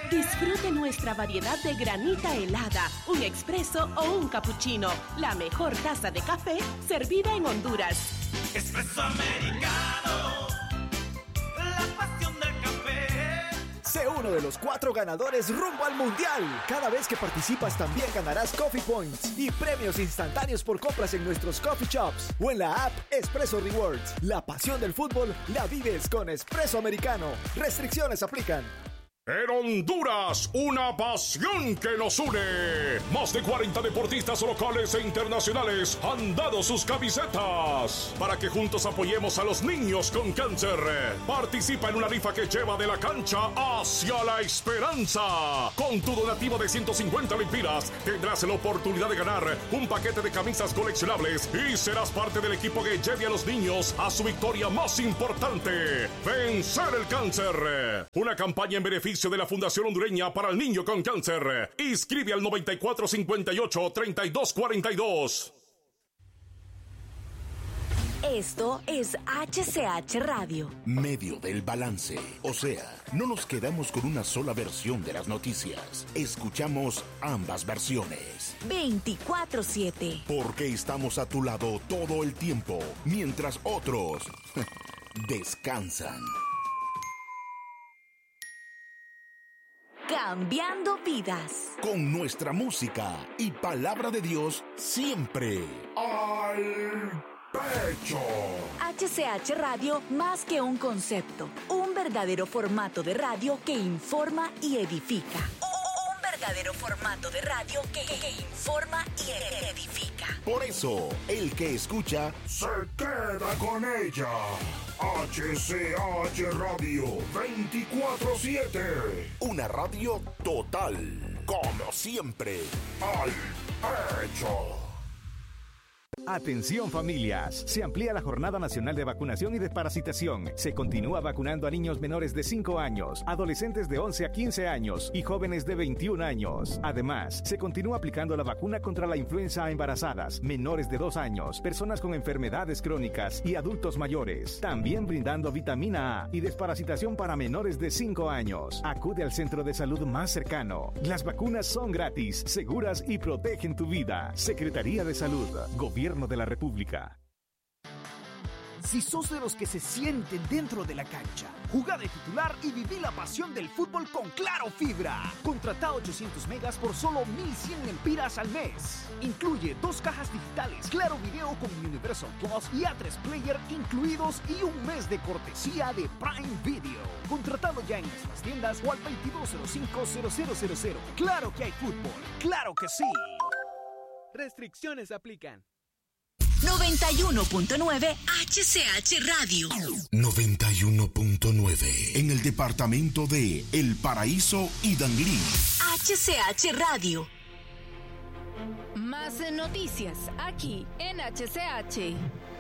Disfrute nuestra variedad de granita helada, un expreso o un cappuccino. La mejor taza de café servida en Honduras. Espresso americano, la pasión del café. Sé uno de los 4 ganadores rumbo al Mundial. Cada vez que participas también ganarás Coffee Points y premios instantáneos por compras en nuestros coffee shops o en la app Espresso Rewards. La pasión del fútbol la vives con Espresso Americano. Restricciones aplican. En Honduras, una pasión que nos une. Más de 40 deportistas locales e internacionales han dado sus camisetas para que juntos apoyemos a los niños con cáncer. Participa en una rifa que lleva de la cancha hacia la esperanza. Con tu donativo de 150 lempiras tendrás la oportunidad de ganar un paquete de camisas coleccionables y serás parte del equipo que lleve a los niños a su victoria más importante: vencer el cáncer. Una campaña en beneficio de la Fundación Hondureña para el Niño con Cáncer. Inscribe al 9458-3242. Esto es HCH Radio. Medio del balance. O sea, no nos quedamos con una sola versión de las noticias. Escuchamos ambas versiones. 24/7. Porque estamos a tu lado todo el tiempo, mientras otros descansan. Cambiando vidas. Con nuestra música y palabra de Dios siempre al pecho. HCH Radio, más que un concepto, un verdadero formato de radio que informa y edifica. Un verdadero formato de radio que informa y edifica. Por eso, el que escucha se queda con ella. HCH Radio 24/7. Una radio total, como siempre, al pecho. Atención familias, se amplía la Jornada Nacional de Vacunación y Desparasitación. Se continúa vacunando a niños menores de 5 años, adolescentes de 11 a 15 años y jóvenes de 21 años. Además, se continúa aplicando la vacuna contra la influenza a embarazadas, menores de 2 años, personas con enfermedades crónicas y adultos mayores. También brindando vitamina A y desparasitación para menores de 5 años. Acude al centro de salud más cercano. Las vacunas son gratis, seguras y protegen tu vida. Secretaría de Salud, Gobierno de la República. Si sos de los que se sienten dentro de la cancha, jugá de titular y viví la pasión del fútbol con Claro Fibra. Contratá 800 megas por solo 1,100 lempiras al mes. Incluye 2 cajas digitales, Claro Video con Universal Plus y A3 Player incluidos y un mes de cortesía de Prime Video. Contratado ya en nuestras tiendas o al 2205-0000. Claro que hay fútbol, claro que sí. Restricciones aplican. 91.9 HCH Radio. 91.9 en el departamento de El Paraíso y Danlí. HCH Radio. Más noticias aquí en HCH.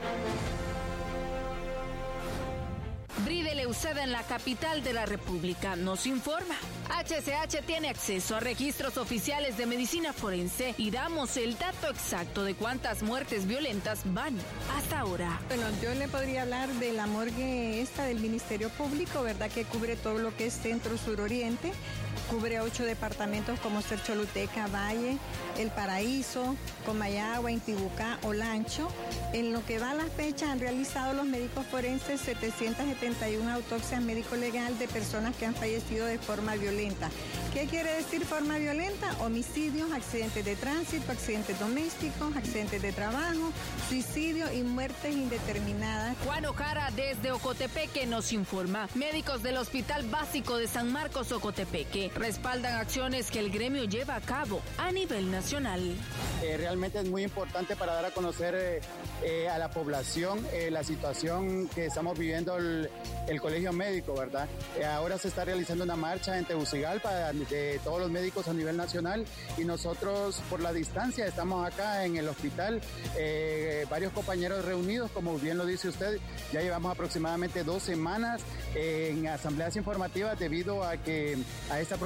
Bride Leuceda en la capital de la República nos informa. HCH tiene acceso a registros oficiales de medicina forense y damos el dato exacto de cuántas muertes violentas van hasta ahora. Bueno, yo le podría hablar de la morgue esta del Ministerio Público, ¿verdad? Que cubre todo lo que es centro, sur, oriente. Cubre 8 departamentos como ser Choluteca, Valle, El Paraíso, Comayagua, Intibucá, Olancho. En lo que va a la fecha han realizado los médicos forenses 771 autopsias médico-legal de personas que han fallecido de forma violenta. ¿Qué quiere decir forma violenta? Homicidios, accidentes de tránsito, accidentes domésticos, accidentes de trabajo, suicidio y muertes indeterminadas. Juan Ojara desde Ocotepeque nos informa. Médicos del Hospital Básico de San Marcos, Ocotepeque, respaldan acciones que el gremio lleva a cabo a nivel nacional. Realmente es muy importante para dar a conocer a la población la situación que estamos viviendo el Colegio Médico, ¿verdad? Ahora se está realizando una marcha en Tegucigalpa de todos los médicos a nivel nacional y nosotros por la distancia estamos acá en el hospital, varios compañeros reunidos, como bien lo dice usted, ya llevamos aproximadamente 2 semanas en asambleas informativas debido a esta problemática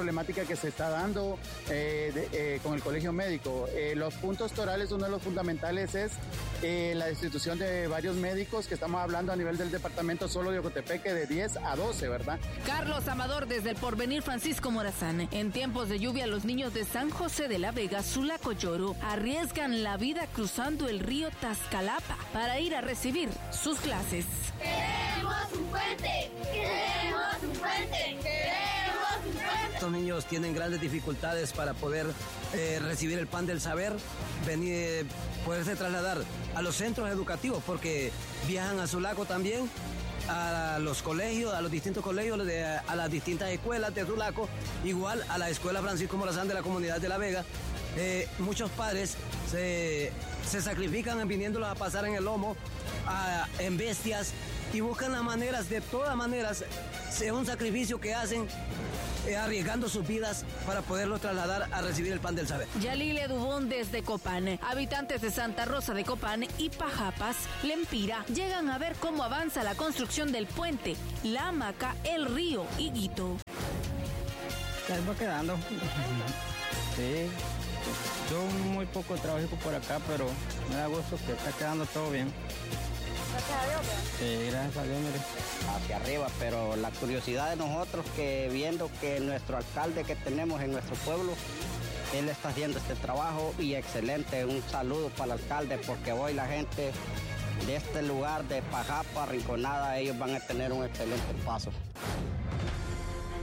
problemática que se está dando con el colegio médico. Los puntos torales, uno de los fundamentales es la destitución de varios médicos, que estamos hablando a nivel del departamento solo de Ocotepeque de 10 a 12, ¿verdad? Carlos Amador desde el Porvenir Francisco Morazán. En tiempos de lluvia, los niños de San José de la Vega, Sula Coyoro, arriesgan la vida cruzando el río Tascalapa para ir a recibir sus clases. ¡Queremos un puente! ¡Queremos un puente! ¡Queremos un puente! Estos niños tienen grandes dificultades para poder recibir el pan del saber, poderse trasladar a los centros educativos, porque viajan a Sulaco también, a los colegios, a los distintos colegios, a las distintas escuelas de Sulaco, igual a la escuela Francisco Morazán de la comunidad de La Vega. Muchos padres se sacrifican viniéndolos a pasar en el lomo, en bestias, y buscan las maneras, de todas maneras, es un sacrificio que hacen, arriesgando sus vidas para poderlos trasladar a recibir el pan del saber. Yalile Dubón desde Copán. Habitantes de Santa Rosa de Copán y Pajapas, Lempira, llegan a ver cómo avanza la construcción del puente, La Hamaca, El Río y Guito. Ya va quedando. Sí. Yo muy poco trabajo por acá, pero me da gusto que está quedando todo bien. Gracias a Dios, ¿verdad? Sí, gracias a Dios, mire. Hacia arriba, pero la curiosidad de nosotros que viendo que nuestro alcalde que tenemos en nuestro pueblo, él está haciendo este trabajo y excelente. Un saludo para el alcalde, porque hoy la gente de este lugar de Pajapa, Rinconada, ellos van a tener un excelente paso.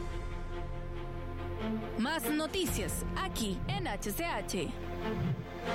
Más noticias aquí en HCH.